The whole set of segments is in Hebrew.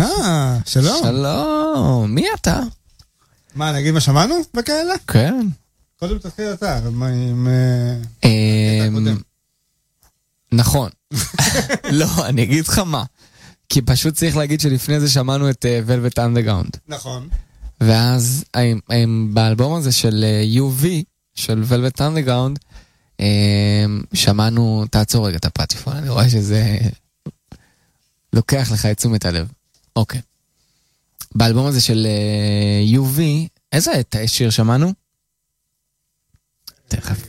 שלום. שלום, מי אתה? מה, נגיד מה שמענו בכאלה? כן. קודם תתחיל אתה, נכון. לא, אני אגיד לך מה. כי פשוט צריך להגיד שלפני זה שמענו את Velvet Underground. נכון. ואז באלבום הזה של UV, של Velvet Underground, שמענו, תעצור רגע את הפטיפון, אני רואה שזה לוקח לך את תשומת הלב. אוקיי. באלבום הזה של UV, איזה שיר שמענו? תכף...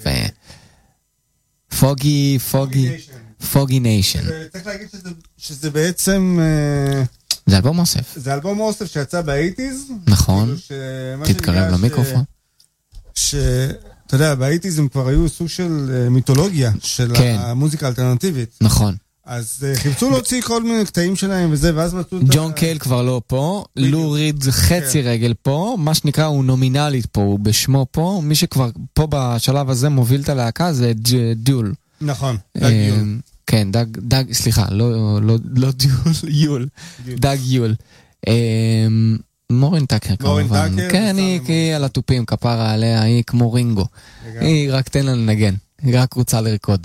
Foggy Nation. צריך להגיד שזה בעצם... זה אלבום אוסף. זה אלבום אוסף שיצא ב-80s. נכון. תתקרב למיקרופון. אתה יודע, ב-80s הם כבר היו סוג של מיתולוגיה של המוזיקה האלטרנטיבית. נכון. אז חיפשו להוציא כל מיני קטעים שלהם וזה, ואז מצאו... ג'ון קייל כבר לא פה, לו ריד חצי רגל פה, מה שנקרא הוא נומינלית פה, הוא בשמו פה, מי שכבר פה בשלב הזה מוביל את הלהקה זה דיול. נכון, דג יול. כן, דג, סליחה, לא דיול, יול. דג יול. מורין טאקר כמובן. כן, היא על הטופים, כפרה עליה, היא כמו רינגו. היא רק תן לה לנגן, היא רק רוצה לרקוד.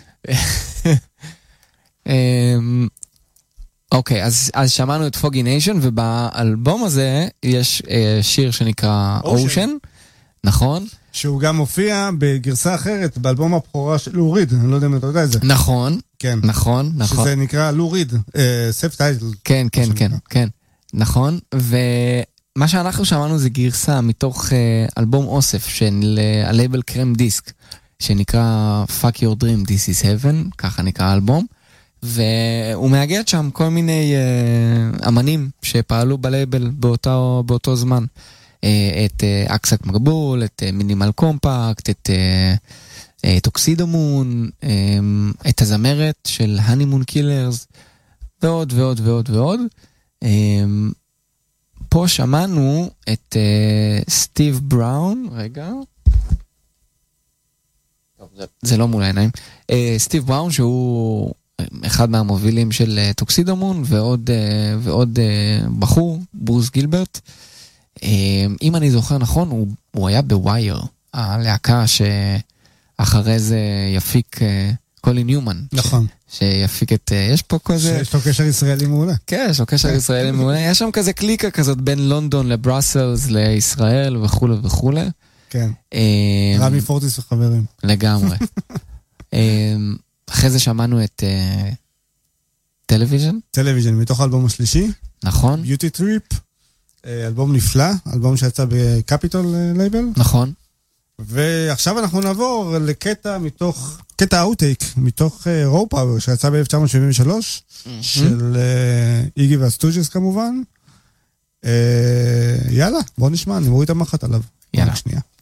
אוקיי, אז שמענו את פוגי ניישן, ובאלבום הזה יש שיר שנקרא אושן, נכון? שהוא גם מופיע בגרסה אחרת, באלבום הבכורה של לו ריד, אני לא יודע אם אתה יודע את זה. נכון, כן. נכון. שזה נקרא לו ריד, סף טייטל. כן, נכון, ומה שאנחנו שמענו זה גרסה מתוך אלבום אוסף של הלייבל קרם דיסק, שנקרא Fuck Your Dream, This is Heaven, ככה נקרא האלבום, והוא מאגד שם כל מיני אמנים שפעלו בלייבל באותו זמן. את אקסק מגבול, את מינימל קומפקט, את טוקסידומון, את הזמרת של הנימון קילרס, ועוד ועוד ועוד ועוד. פה שמענו את סטיב בראון, רגע. זה לא מול העיניים. סטיב בראון שהוא אחד מהמובילים של טוקסידומון, ועוד בחור, ברוס גילברט. אם אני זוכר נכון, הוא היה בווייר, הלהקה שאחרי זה יפיק קולי ניומן. נכון. שיפיק את, יש פה כזה... יש לו קשר ישראלי מעולה. כן, יש לו קשר ישראלי מעולה. יש שם כזה קליקה כזאת בין לונדון לבראסלס, לישראל וכו' וכו'. כן. רמי פורטיס וחברים. לגמרי. אחרי זה שמענו את טלוויז'ן. טלוויז'ן, מתוך האלבום השלישי. נכון. ביוטי טריפ. אלבום נפלא, אלבום שיצא בקפיטול לייבל. נכון. ועכשיו אנחנו נעבור לקטע מתוך, קטע אוטייק, מתוך רו פאוור, שיצא ב-1973, של איגי והסטוג'ס כמובן. יאללה, בוא נשמע, אני מוריד את המחט עליו. יאללה. שנייה.